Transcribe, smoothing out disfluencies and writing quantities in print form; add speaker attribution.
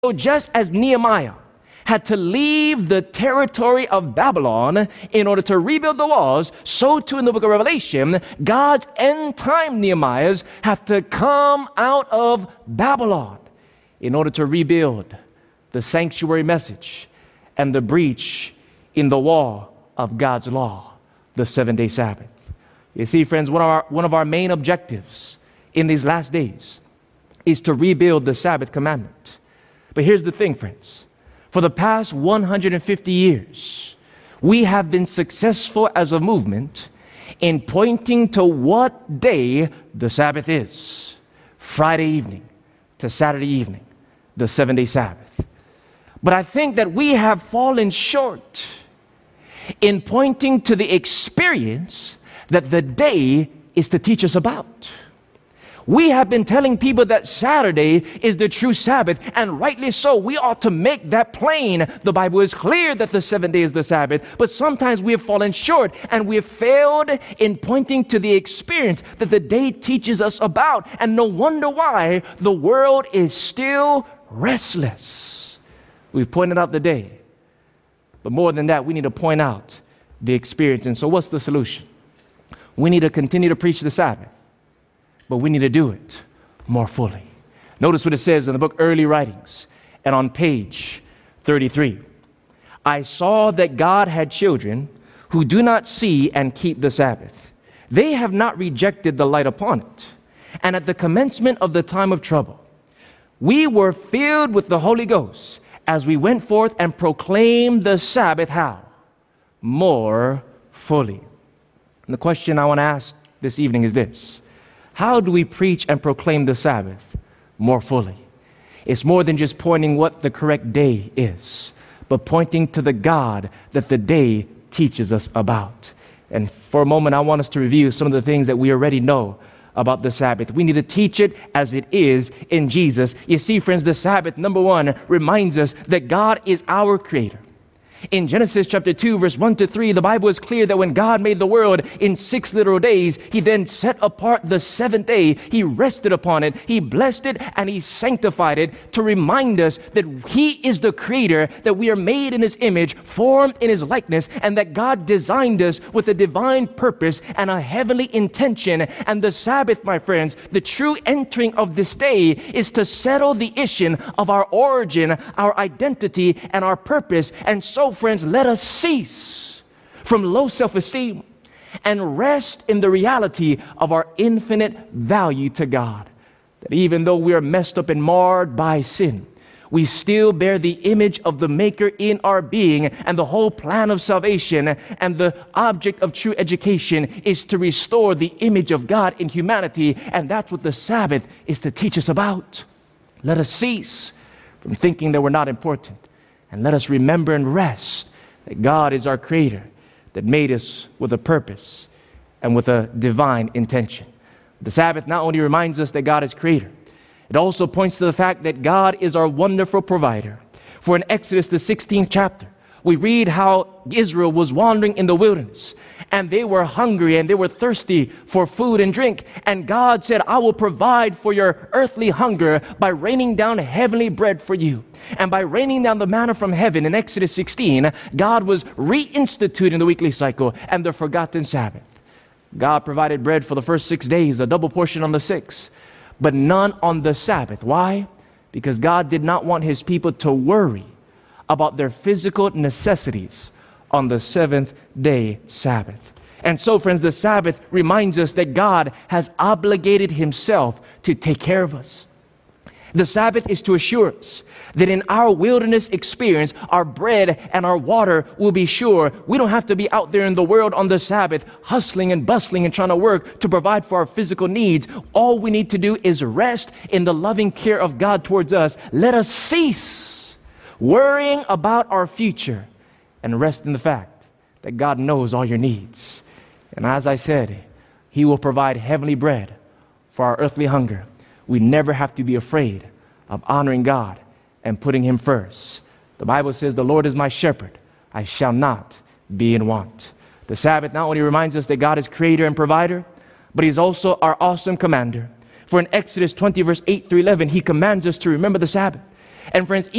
Speaker 1: So just as Nehemiah had to leave the territory of Babylon in order to rebuild the walls, so too in the book of Revelation, God's end time Nehemiahs have to come out of Babylon in order to rebuild the sanctuary message and the breach in the wall of God's law, the 7-day Sabbath. You see, friends, one of our main objectives in these last days is to rebuild the Sabbath commandment. But here's the thing, friends. For the past 150 years, we have been successful as a movement in pointing to what day the Sabbath is. Friday evening to Saturday evening, the 7-day Sabbath. But I think that we have fallen short in pointing to the experience that the day is to teach us about. We have been telling people that Saturday is the true Sabbath, and rightly so. We ought to make that plain. The Bible is clear that the 7th day is the Sabbath, but sometimes we have fallen short and we have failed in pointing to the experience that the day teaches us about. And no wonder why the world is still restless. We've pointed out the day, but more than that, we need to point out the experience. And so what's the solution? We need to continue to preach the Sabbath, but we need to do it more fully. Notice what it says in the book Early Writings and on page 33. I saw that God had children who do not see and keep the Sabbath. They have not rejected the light upon it. And at the commencement of the time of trouble, we were filled with the Holy Ghost as we went forth and proclaimed the Sabbath how? More fully. And the question I want to ask this evening is this. How do we preach and proclaim the Sabbath more fully? It's more than just pointing what the correct day is, but pointing to the God that the day teaches us about. And for a moment, I want us to review some of the things that we already know about the Sabbath. We need to teach it as it is in Jesus. You see, friends, the Sabbath, number one, reminds us that God is our creator. In Genesis chapter 2, verse 1 to 3, the Bible is clear that when God made the world in 6 literal days, He then set apart the 7th day. He rested upon it, He blessed it, and He sanctified it to remind us that He is the creator, that we are made in His image, formed in His likeness, and that God designed us with a divine purpose and a heavenly intention. And the Sabbath, my friends, the true entering of this day is to settle the issue of our origin, our identity, and our purpose. And so, friends, let us cease from low self-esteem and rest in the reality of our infinite value to God. That even though we are messed up and marred by sin, we still bear the image of the Maker in our being, and the whole plan of salvation and the object of true education is to restore the image of God in humanity, and that's what the Sabbath is to teach us about. Let us cease from thinking that we're not important. And let us remember and rest that God is our creator, that made us with a purpose and with a divine intention. The Sabbath not only reminds us that God is creator, it also points to the fact that God is our wonderful provider. For in Exodus, the 16th chapter, we read how Israel was wandering in the wilderness, and they were hungry and they were thirsty for food and drink. And God said, I will provide for your earthly hunger by raining down heavenly bread for you. And by raining down the manna from heaven in Exodus 16, God was reinstituting the weekly cycle and the forgotten Sabbath. God provided bread for the first 6 days, a double portion on the 6th, but none on the Sabbath. Why? Because God did not want His people to worry about their physical necessities on the 7th day Sabbath. And so, friends, the Sabbath reminds us that God has obligated Himself to take care of us. The Sabbath is to assure us that in our wilderness experience, our bread and our water will be sure. We don't have to be out there in the world on the Sabbath, hustling and bustling and trying to work to provide for our physical needs. All we need to do is rest in the loving care of God towards us. Let us cease worrying about our future and rest in the fact that God knows all your needs. And as I said, He will provide heavenly bread for our earthly hunger. We never have to be afraid of honoring God and putting Him first. The Bible says, the Lord is my shepherd, I shall not be in want. The Sabbath not only reminds us that God is creator and provider, but He's also our awesome commander. For in Exodus 20, verse 8 through 11, He commands us to remember the Sabbath. And friends,